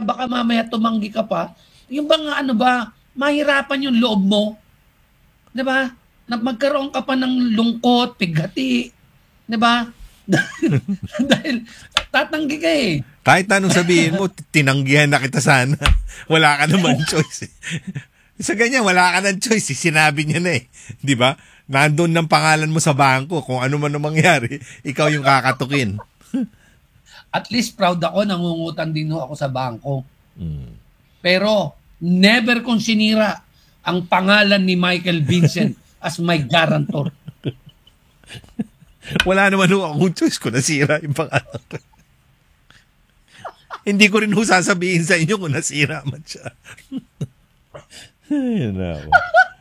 baka mamaya tumanggi ka pa, yung bang ano ba, mahirapan yung loob mo. 'Di ba? Na magkaroon ka pa ng lungkot, pighati, 'di ba? Dahil tatanggi ka eh. Kahit anong sabihin mo, tinanggihan na kita sana. Wala ka naman choice. Sa ganyan, wala ka ng choice. Sinabi niya na eh. Di ba? Nandun ng pangalan mo sa bangko. Kung ano man ang mangyari, ikaw yung kakatukin. At least proud ako, nangungutang din ako sa bangko. Pero never kong sinira ang pangalan ni Michael Vincent as my guarantor. Wala naman akong choice kung nasira yung pangalan. Hindi ko rin sasabihin sa inyo kung nasira man siya. Ay, nako.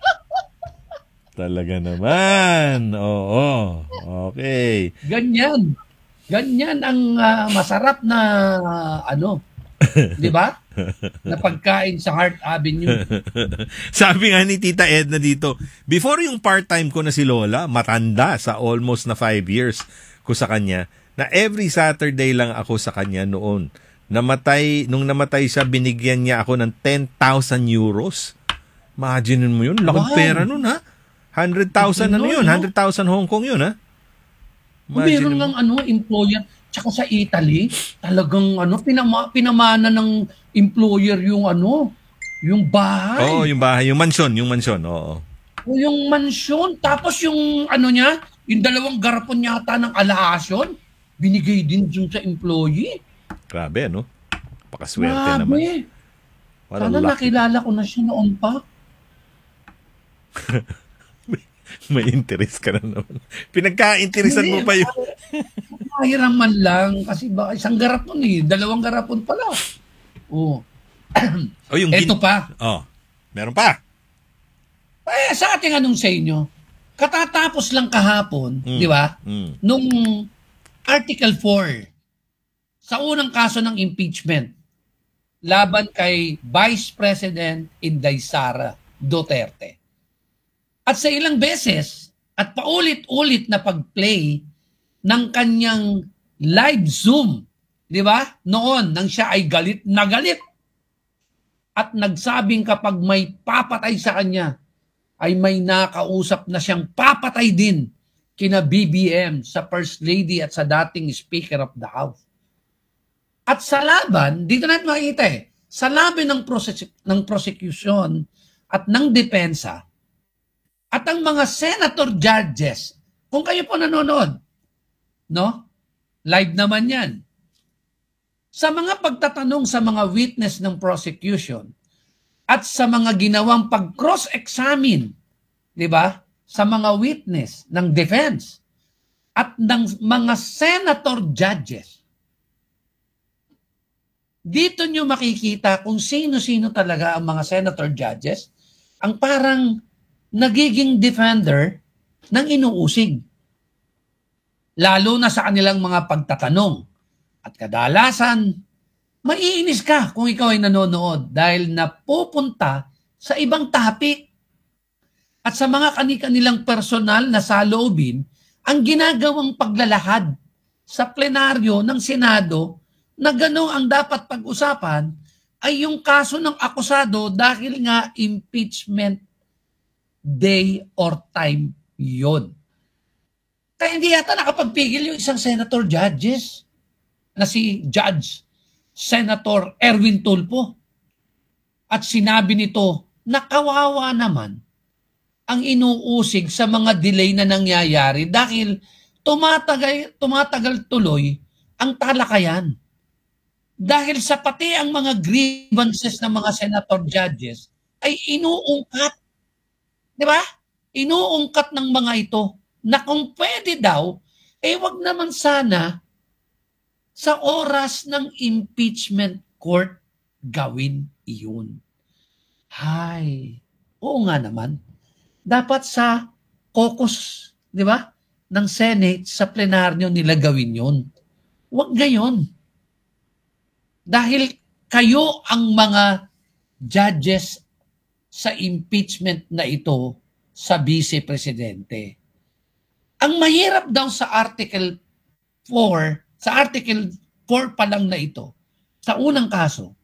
Talaga naman. Oo. Okay. Ganyan. Ganyan ang masarap na di ba? Na pagkain sa Heart Avenue. Sabi nga ni Tita Edna dito, before yung part-time ko na si Lola, matanda sa almost na 5 years ko sa kanya, na every Saturday lang ako sa kanya noon. Nung namatay siya, binigyan niya ako ng 10,000 euros. Imagine mo yun, laking pera nun ha. 100,000 yun, 100,000 Hong Kong yun ha. Meron lang employer, tsaka sa Italy, talagang pinamana ng employer yung yung bahay. Oo, yung bahay, yung mansion, oo. O yung mansion, tapos yung niya, yung 2 garapon yata ng alahasyon, binigay din dun sa employee. Grabe, Pakaswerte naman. Sana nakilala ko na siya noon pa. May interest ka na naman. Pinagka-interesan mo pa yun. Mahiram man lang. Kasi isang garapon 2 garapon pala. Oh. Yung Ito pa. Meron pa. Sa ating sa inyo, katatapos lang kahapon, di ba? Nung Article 4, sa unang kaso ng impeachment, laban kay Vice President Inday Sara Duterte. At sa ilang beses, at paulit-ulit na pag-play ng kanyang live Zoom, di ba? Noon, nang siya ay galit na galit. At nagsabing kapag may papatay sa kanya, ay may nakausap na siyang papatay din kina BBM, sa First Lady at sa dating Speaker of the House. At sa laban, dito natin makikita sa laban ng prosecution at ng depensa, at ang mga senator judges, kung kayo po nanonood, live naman yan, sa mga pagtatanong sa mga witness ng prosecution at sa mga ginawang pag-cross-examine, di ba, sa mga witness ng defense at ng mga senator judges, dito nyo makikita kung sino-sino talaga ang mga senator judges ang parang nagiging defender ng inuusig. Lalo na sa kanilang mga pagtatanong. At kadalasan, maiinis ka kung ikaw ay nanonood dahil napupunta sa ibang topic. At sa mga kanilang personal na saloobin, ang ginagawang paglalahad sa plenaryo ng Senado na gano'n ang dapat pag-usapan ay yung kaso ng akusado dahil nga impeachment day or time yon. Kaya hindi yata nakapagpigil yung isang senator judges na si Judge Senator Erwin Tulfo. At sinabi nito na kawawa naman ang inuusig sa mga delay na nangyayari dahil tumatagal tuloy ang talakayan. Dahil sa pati ang mga grievances ng mga senator judges ay inuungkat. Di ba? Inuungkat ng mga ito na kung pwede daw, wag naman sana sa oras ng impeachment court gawin iyon. Oo nga naman. Dapat sa caucus, di ba, ng Senate, sa plenaryo nila gawin yun. Wag ngayon. Dahil kayo ang mga judges sa impeachment na ito sa Vice Presidente. Ang mahirap daw sa Article 4 pa lang na ito, sa unang kaso,